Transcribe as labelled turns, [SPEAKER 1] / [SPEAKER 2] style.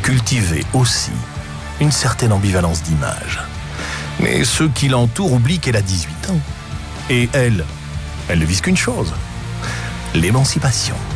[SPEAKER 1] cultiver aussi une certaine ambivalence d'image. Mais ceux qui l'entourent oublient qu'elle a 18 ans. Et elle ne vise qu'une chose, l'émancipation.